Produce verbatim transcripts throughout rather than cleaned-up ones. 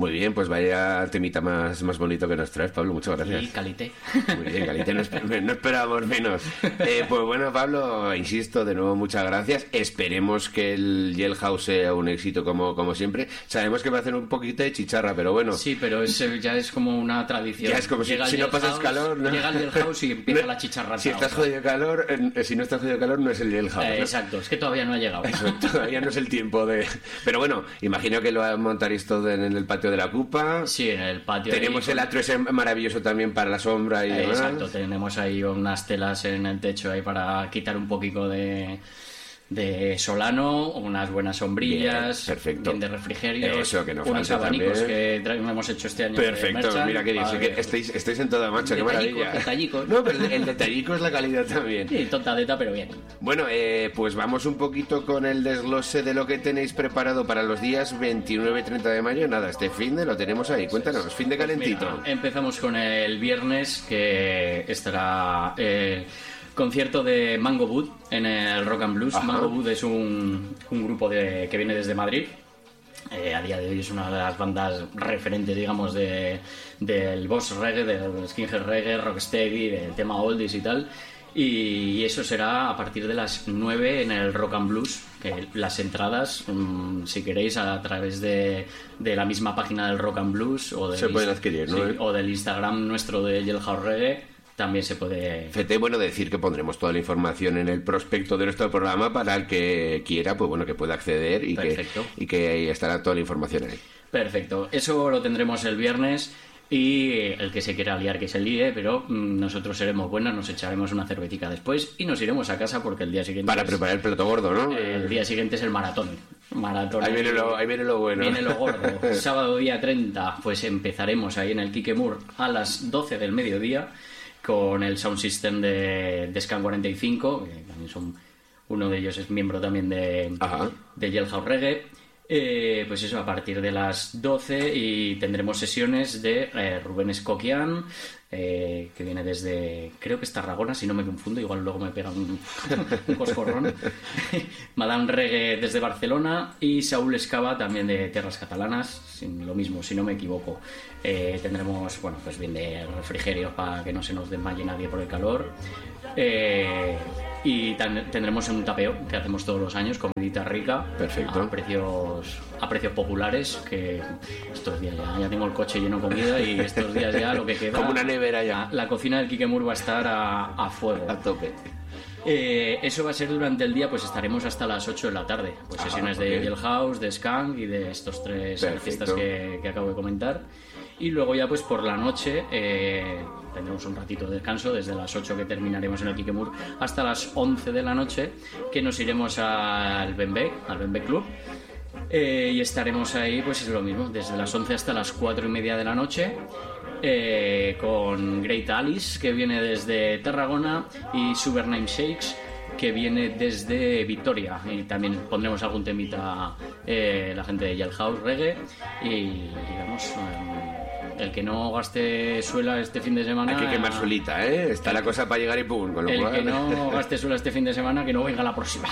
Muy bien, pues vaya temita más, más bonito que nos traes, Pablo, muchas gracias. Y calité. Muy bien, calité, no, esper- no esperábamos menos. Eh, pues bueno, Pablo, insisto, de nuevo muchas gracias. Esperemos que el Jailhouse sea un éxito como, como siempre. Sabemos que va a hacer un poquito de chicharra, pero bueno. Sí, pero es, ya es como una tradición. Ya es como si, Llega el si no pasas Jailhouse, calor, ¿no? Llega el Jailhouse y empieza la chicharra. Si estás jodido de calor, eh, si no estás jodido de calor, no es el Jailhouse, Eh, ¿no? exacto, es que todavía no ha llegado. Eso, todavía no es el tiempo de... Pero bueno, imagino que lo montaréis todo en el patio de la Cupa. Sí, en el patio. Tenemos ahí, el atrio ese maravilloso también para la sombra y eh, demás. Exacto, tenemos ahí unas telas en el techo ahí para quitar un poquito de... de solano, unas buenas sombrillas, Bien, perfecto. bien de refrigerio, Eso, que no unos falte abanicos también. que tra- hemos hecho este año. Perfecto, de mira que dice que estáis, estáis en toda marcha, qué Detallicos, maravilla. detallicos. No, pero el, el detallico es la calidad también. Sí, totadeta, pero bien. Bueno, eh, pues vamos un poquito con el desglose de lo que tenéis preparado para los días veintinueve y treinta de mayo. Nada, este fin de lo tenemos ahí. Cuéntanos, fin de calentito. Mira, empezamos con el viernes, que estará eh, concierto de Mango Wood en el Rock and Blues. Ajá. Mango Wood es un, un grupo de, que viene desde Madrid. Eh, a día de hoy es una de las bandas referentes, digamos, de, del boss reggae, del skinhead reggae, rocksteady, del tema oldies y tal. Y eso será a partir de las nueve en el Rock and Blues. Que las entradas, mmm, si queréis, a través de, de la misma página del Rock and Blues o del, Se pueden adquirir, ¿no? sí, o del Instagram nuestro de Jailhouse Reggae, también se puede... Fete, bueno, decir que pondremos toda la información en el prospecto de nuestro programa para el que quiera, pues bueno, que pueda acceder y que, y que ahí estará toda la información ahí. Perfecto, eso lo tendremos el viernes. Y el que se quiera liar que se líe, pero mmm, nosotros seremos buenos, nos echaremos una cervetica después y nos iremos a casa porque el día siguiente... Para es, preparar el plato gordo, ¿no? Eh, el día siguiente es el maratón. maratón ahí, viene lo, ahí viene lo bueno. Viene lo gordo. Sábado día treinta, pues empezaremos ahí en el Kikemur a las doce del mediodía con el sound system de, de Scan cuarenta y cinco, que también son... Uno de ellos es miembro también de, de Jailhouse Reggae. Eh, pues eso, a partir de las doce y tendremos sesiones de eh, Rubén Escoquian, eh, que viene desde, creo que es Tarragona, si no me confundo, igual luego me pega un, un coscorrón. Madame Reggae desde Barcelona y Saúl Escava también de Tierras Catalanas, sin, lo mismo, si no me equivoco. Eh, tendremos, bueno, pues bien de refrigerio para que no se nos desmaye nadie por el calor. Eh, y tan, tendremos un tapeo que hacemos todos los años, comidita rica. Perfecto. A precios, a precios populares, que estos días ya, ya tengo el coche lleno de comida y estos días ya lo que queda... Como una nevera ya. La, la cocina del Kikemur va a estar a, a fuego. A tope. Eh, eso va a ser durante el día, pues estaremos hasta las ocho de la tarde. Pues ah, sesiones okay. de Jailhouse, de Skank y de estos tres Perfecto. artistas que, que acabo de comentar. Y luego ya pues por la noche eh, tendremos un ratito de descanso desde las ocho que terminaremos en el Kikemur hasta las once de la noche, que nos iremos al Bembe, al Bembe Club. Eh, y estaremos ahí, pues es lo mismo, desde las once hasta las cuatro y media de la noche. Eh, con Great Alice, que viene desde Tarragona, y Supername Shakes, que viene desde Vitoria. Y también pondremos algún temita eh, la gente de Jailhouse Reggae. Y digamos, eh, el que no gaste suela este fin de semana... Hay que quemar suelita, ¿eh? Está la cosa para llegar y pum. Con lo el cual... que no gaste suela este fin de semana, que no venga la próxima.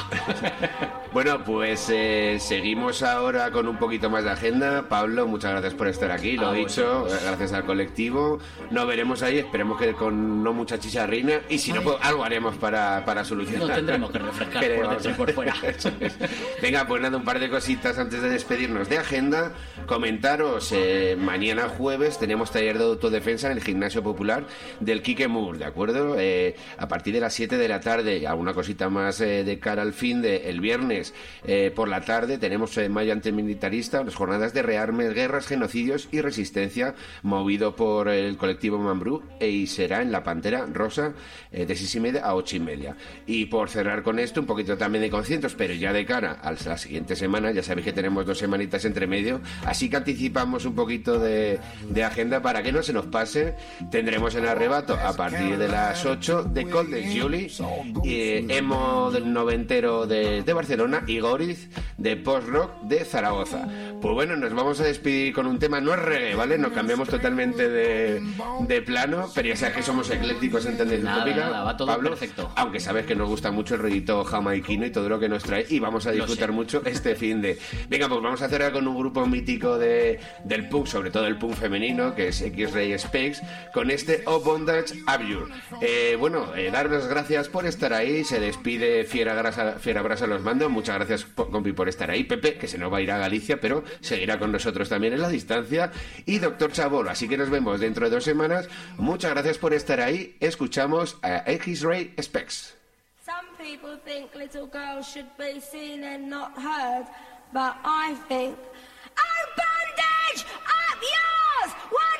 Bueno, pues eh, seguimos ahora con un poquito más de agenda. Pablo, muchas gracias por estar aquí, lo he dicho, gracias al colectivo. Nos veremos ahí, esperemos que con no mucha chicharrina, y si no, pues algo haremos para, para solucionar. Nos tendremos que refrescar por dentro y por fuera. Venga, pues nada, un par de cositas antes de despedirnos de agenda. Comentaros, eh, mañana jueves tenemos taller de autodefensa en el Gimnasio Popular del Kikemur, ¿de acuerdo? Eh, a partir de las siete de la tarde, alguna cosita más eh, de cara al fin de el viernes. Eh, por la tarde tenemos en eh, Mayo Antimilitarista, las jornadas de rearmes, guerras, genocidios y resistencia, movido por el colectivo Mambrú, e, y será en la Pantera Rosa eh, de seis y media a ocho y media. Y por cerrar con esto, un poquito también de conciertos, pero ya de cara a la siguiente semana, ya sabéis que tenemos dos semanitas entre medio, así que anticipamos un poquito de, de agenda para que no se nos pase. Tendremos en Arrebato a partir de las ocho de Cold de Julie, eh, emo noventero de, de Barcelona, Barcelona y Goriz de post-rock de Zaragoza. Pues bueno, nos vamos a despedir con un tema, no es reggae, ¿vale? Nos cambiamos totalmente de, de plano, pero ya sabes que somos eclécticos en tendencia nada, tópica, nada, va todo Pablo, perfecto. Aunque sabes que nos gusta mucho el rollito jamaiquino y todo lo que nos trae, y vamos a disfrutar mucho este fin de... Venga, pues vamos a cerrar con un grupo mítico de, del punk, sobre todo el punk femenino, que es X-Ray Specs, con este O Bondage Abjure. Eh, bueno, eh, dar las gracias por estar ahí. Se despide Fiera Grasa, Fiera Brasa los mando. Muchas gracias, compi, por estar ahí. Pepe, que se nos va a ir a Galicia, pero seguirá con nosotros también en la distancia. Y Doctor Chabolo, así que nos vemos dentro de dos semanas. Muchas gracias por estar ahí. Escuchamos a X-Ray Specs. Some people think little girls should be seen and not heard, but I think